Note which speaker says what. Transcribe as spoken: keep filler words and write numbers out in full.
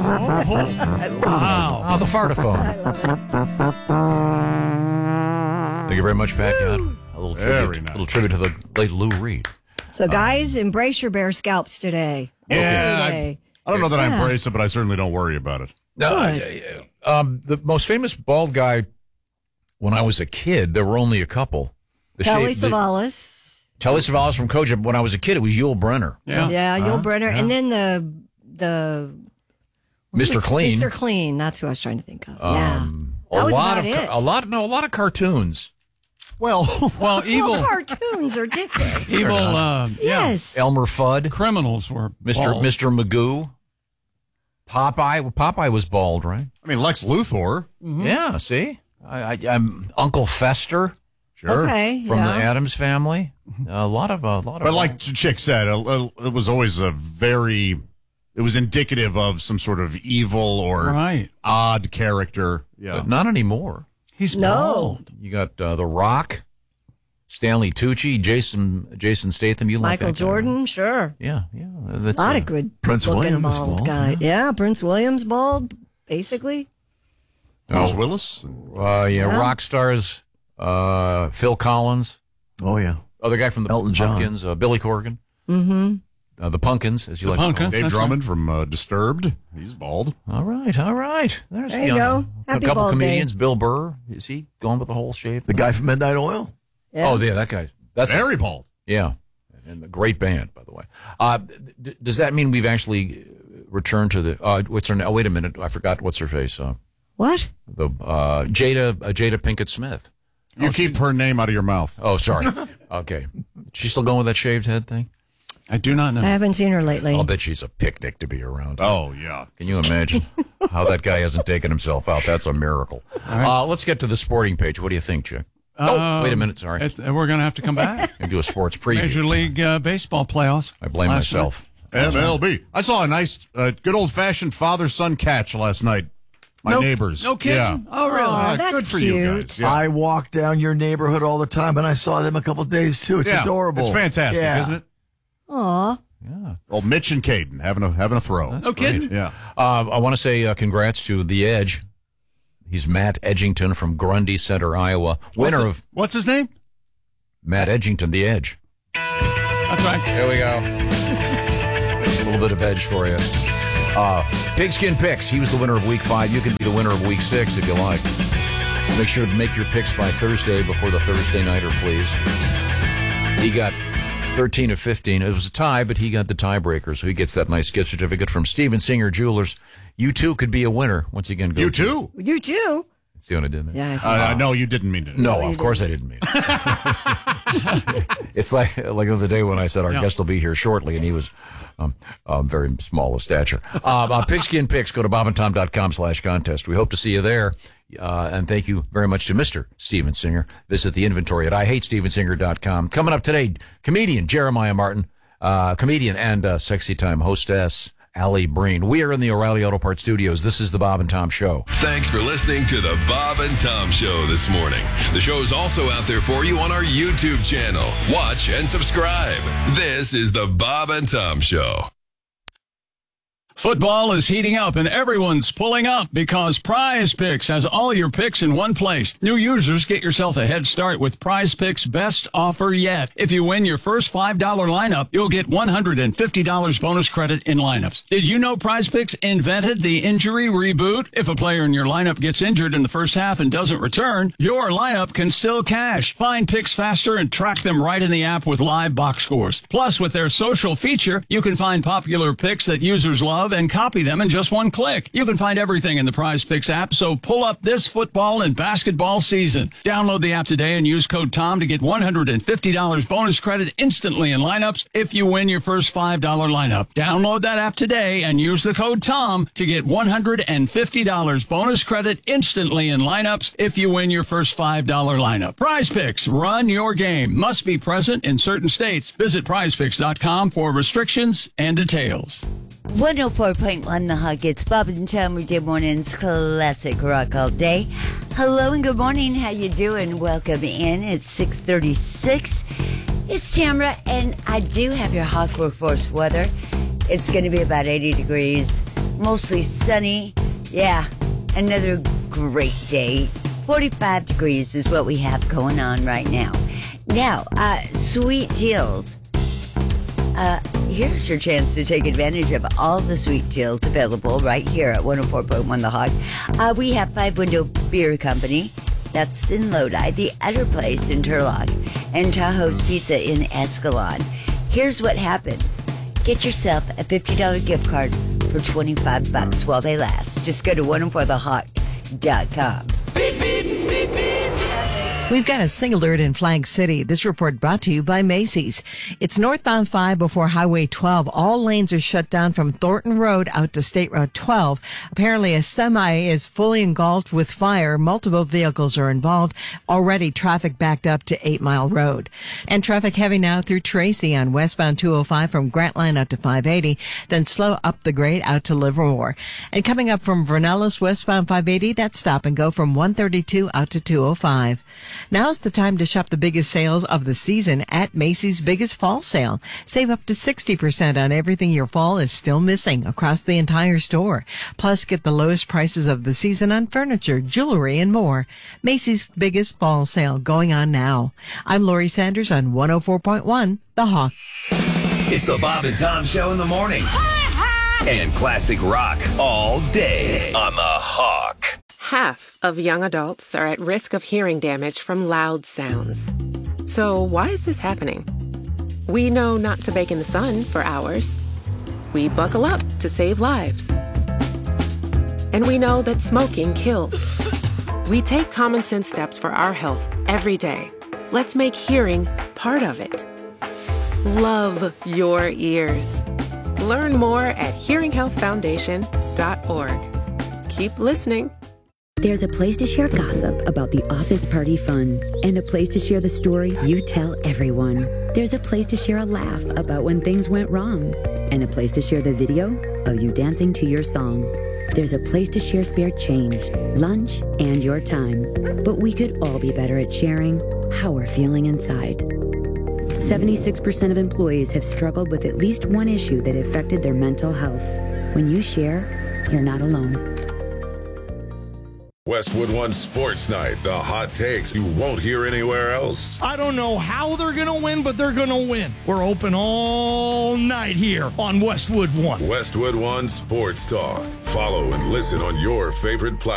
Speaker 1: Wow.
Speaker 2: Oh, the fartaphone.
Speaker 3: I love it.
Speaker 2: Thank you very much, Pacquiao. A little
Speaker 4: Very
Speaker 2: tribute,
Speaker 4: nice.
Speaker 2: little tribute to the late Lou Reed.
Speaker 3: So, guys, embrace your bear scalps today.
Speaker 4: Yeah,
Speaker 3: Every
Speaker 4: I,
Speaker 3: day.
Speaker 4: I don't know that I
Speaker 3: Yeah.
Speaker 4: embrace it, but I certainly don't worry about it.
Speaker 2: No, uh, um, the most famous bald guy when I was a kid, there were only a couple. The
Speaker 3: Telly
Speaker 2: shape- the-
Speaker 3: Savalas.
Speaker 2: Telly Savalas from Kojak. When I was a kid, it was Yul Brynner.
Speaker 1: Yeah.
Speaker 3: Yeah, Yul
Speaker 2: Uh-huh.
Speaker 3: Brynner.
Speaker 2: Yeah.
Speaker 3: And then the the
Speaker 2: Mister Clean.
Speaker 3: Mister Clean. That's who I was trying to think of. yeah.
Speaker 2: Um,
Speaker 3: That
Speaker 2: a
Speaker 3: was
Speaker 2: lot
Speaker 3: about
Speaker 2: of
Speaker 3: it.
Speaker 2: a lot no a lot of cartoons.
Speaker 4: Well,
Speaker 1: Well, evil,
Speaker 3: Well, cartoons are different.
Speaker 1: evil, uh, yeah.
Speaker 3: Yes.
Speaker 2: Elmer Fudd,
Speaker 1: Criminals were
Speaker 2: Mister
Speaker 1: bald.
Speaker 2: Mister Magoo, Popeye. Well, Popeye was bald, right?
Speaker 4: I mean, Lex Luthor.
Speaker 2: Yeah. See, I, I, I'm Uncle Fester
Speaker 4: Sure.
Speaker 3: Okay.
Speaker 2: from
Speaker 3: yeah.
Speaker 2: the Adams Family. A lot of a lot of.
Speaker 4: But like Chick said, uh, uh, it was always a very, it was indicative of some sort of evil or
Speaker 1: Right.
Speaker 4: odd character. Yeah.
Speaker 2: but not anymore.
Speaker 1: He's
Speaker 3: No.
Speaker 1: bald.
Speaker 2: You got uh, The Rock, Stanley Tucci, Jason Jason Statham. You like
Speaker 3: Michael
Speaker 2: that guy,
Speaker 3: Jordan,
Speaker 2: right?
Speaker 3: sure.
Speaker 2: Yeah, yeah. That's,
Speaker 3: A lot
Speaker 2: uh,
Speaker 3: of good
Speaker 5: Prince
Speaker 3: looking
Speaker 5: William is
Speaker 3: bald
Speaker 5: bald,
Speaker 3: guy. Yeah. Prince William's bald, basically.
Speaker 4: Bruce
Speaker 2: Oh.
Speaker 4: Willis.
Speaker 2: Uh, yeah,
Speaker 3: Yeah.
Speaker 2: rock stars. Uh, Phil Collins,
Speaker 5: Oh, yeah.
Speaker 2: other guy from the
Speaker 5: Elton John.
Speaker 2: Pumpkins, uh, Billy Corgan. Mm-hmm. Uh, the Pumpkins, as you
Speaker 1: The
Speaker 2: like to call
Speaker 1: Pumpkins.
Speaker 2: them.
Speaker 4: Dave
Speaker 1: That's
Speaker 4: Drummond from uh, Disturbed. He's bald.
Speaker 2: All right, all right. There's
Speaker 3: There you
Speaker 2: the,
Speaker 3: go.
Speaker 2: uh, a
Speaker 3: Happy
Speaker 2: couple
Speaker 3: bald
Speaker 2: comedians.
Speaker 3: day.
Speaker 2: Bill Burr, is he going with the whole shape?
Speaker 5: The guy from Midnight Oil.
Speaker 3: Yeah.
Speaker 2: Oh, yeah, that guy. That's
Speaker 4: Very bald.
Speaker 2: yeah, and a great band, by the way. Uh, d- does that mean we've actually returned to the? Uh, what's her? name? Oh, wait a minute, I forgot. What's her face? Uh,
Speaker 3: What?
Speaker 2: the uh, Jada uh, Jada Pinkett Smith.
Speaker 4: You keep her name out of your mouth.
Speaker 2: Oh, sorry. Okay, she's still going with that shaved head thing.
Speaker 1: I do not know.
Speaker 3: I haven't seen her lately.
Speaker 2: I'll bet she's a picnic to be around.
Speaker 4: Oh, yeah.
Speaker 2: Can you imagine how that guy hasn't taken himself out? That's a miracle. Uh, let's get to the sporting page. What do you think, Chick? oh, wait a minute. Sorry.
Speaker 1: It's- we're going to have to come back.
Speaker 2: I do a sports preview.
Speaker 1: Major League uh, Baseball playoffs.
Speaker 2: I blame
Speaker 1: last
Speaker 2: myself.
Speaker 4: M L B. I saw a nice, uh, good old-fashioned father-son catch last night. My
Speaker 1: No-
Speaker 4: neighbors.
Speaker 1: no kidding?
Speaker 4: Yeah.
Speaker 1: Oh, really?
Speaker 3: Aw,
Speaker 4: Uh,
Speaker 3: that's
Speaker 4: good for you
Speaker 3: cute.
Speaker 4: guys. Yeah.
Speaker 5: I walk down your neighborhood all the time, and I saw them a couple days, too. It's
Speaker 4: Yeah.
Speaker 5: adorable.
Speaker 4: It's fantastic,
Speaker 5: Yeah.
Speaker 4: isn't it?
Speaker 3: Aw.
Speaker 2: Yeah.
Speaker 4: Well, Mitch and Caden having a having a throw.
Speaker 2: That's
Speaker 1: No
Speaker 2: great.
Speaker 1: kidding?
Speaker 4: Yeah.
Speaker 2: Uh, I want to say uh, congrats to The Edge. He's Matt Edgington from Grundy Center, Iowa. Winner
Speaker 1: What's,
Speaker 2: of
Speaker 1: it- what's his name?
Speaker 2: Matt Edgington, The Edge.
Speaker 1: That's right.
Speaker 2: There we go. A little bit of edge for you. Uh, Pigskin Picks. He was the winner of week five. You can be the winner of week six if you like. Make sure to make your picks by Thursday before the Thursday nighter, please. He got thirteen of fifteen. It was a tie, but he got the tiebreaker, so he gets that nice gift certificate from Steven Singer Jewelers. You too could be a winner. Once again, go
Speaker 4: You too?
Speaker 3: You too?
Speaker 2: See what I did there?
Speaker 3: Yeah, I see.
Speaker 4: Uh, no, you didn't mean to.
Speaker 2: No, of course I didn't mean it. It's like like the other day when I said our
Speaker 1: Yeah.
Speaker 2: guest will be here shortly, and he was um, um, very small of stature. Uh, uh, Pigskin Picks, go to bobandtom.com slash contest. We hope to see you there. Uh, and thank you very much to Mister Steven Singer. Visit the inventory at I hate steven singer dot com. Coming up today, comedian Jeremiah Martin, uh, comedian and uh, Sexy Time hostess Allie Breen. We are in the O'Reilly Auto Parts studios. This is the Bob and Tom Show.
Speaker 6: Thanks for listening to the Bob and Tom Show this morning. The show is also out there for you on our YouTube channel. Watch and subscribe. This is the Bob and Tom Show.
Speaker 1: Football is heating up and everyone's pulling up because Prize Picks has all your picks in one place. New users get yourself a head start with Prize Picks' best offer yet. If you win your first five dollar lineup, you'll get one hundred fifty dollars bonus credit in lineups. Did you know Prize Picks invented the injury reboot? If a player in your lineup gets injured in the first half and doesn't return, your lineup can still cash. Find picks faster and track them right in the app with live box scores. Plus, with their social feature, you can find popular picks that users love and copy them in just one click. You can find everything in the Prize Picks app, so pull up this football and basketball season. Download the app today and use code TOM to get one hundred fifty dollars bonus credit instantly in lineups if you win your first five dollar lineup. Download that app today and use the code TOM to get one hundred fifty dollars bonus credit instantly in lineups if you win your first five dollar lineup. Prize Picks, run your game. Must be present in certain states. Visit prize picks dot com for restrictions and details.
Speaker 7: one oh four point one The Hug. It's Bob and Tom Weekday Mornings Classic Rock all day. Hello and good morning. How you doing? Welcome in. It's six thirty-six. It's Tamra, and I do have your Hawk Workforce weather. It's going to be about eighty degrees. mostly sunny. Yeah, another great day. forty-five degrees is what we have going on right now. Now, uh, sweet deals. Uh, here's your chance to take advantage of all the sweet deals available right here at one oh four point one The Hog. Uh, we have Five Window Beer Company. That's in Lodi, the other place in Turlock, and Tahoe's Pizza in Escalon. Here's what happens. Get yourself a fifty dollars gift card for twenty-five bucks while they last. Just go to one oh four the hog dot com.
Speaker 8: We've got a single alert in Flag City. This report brought to you by Macy's. It's northbound five before Highway twelve. All lanes are shut down from Thornton Road out to State Road twelve. Apparently a semi is fully engulfed with fire. Multiple vehicles are involved. Already traffic backed up to eight Mile Road. And traffic heavy now through Tracy on westbound two oh five from Grantline out to five eighty. Then slow up the grade out to Livermore. And coming up from Vernellis westbound five eighty, that's stop and go from one thirty-two out to two oh five. Now's the time to shop the biggest sales of the season at Macy's Biggest Fall Sale. Save up to sixty percent on everything your fall is still missing across the entire store. Plus, get the lowest prices of the season on furniture, jewelry, and more. Macy's Biggest Fall Sale going on now. I'm Lori Sanders on one oh four point one The Hawk.
Speaker 9: It's the Bob and Tom Show in the morning. And classic rock all day on The Hawk.
Speaker 10: Half of young adults are at risk of hearing damage from loud sounds. So why is this happening? We know not to bake in the sun for hours. We buckle up to save lives. And we know that smoking kills. We take common sense steps for our health every day. Let's make hearing part of it. Love your ears. Learn more at hearing health foundation dot org. Keep listening.
Speaker 11: There's a place to share gossip about the office party fun, and a place to share the story you tell everyone. There's a place to share a laugh about when things went wrong, and a place to share the video of you dancing to your song. There's a place to share spare change, lunch, and your time. But we could all be better at sharing how we're feeling inside. seventy-six percent of employees have struggled with at least one issue that affected their mental health. When you share, you're not alone.
Speaker 12: Westwood One Sports Night, the hot takes you won't hear anywhere else.
Speaker 13: I don't know how they're going to win, but they're going to win. We're open all night here on Westwood One.
Speaker 12: Westwood One Sports Talk. Follow and listen on your favorite platform.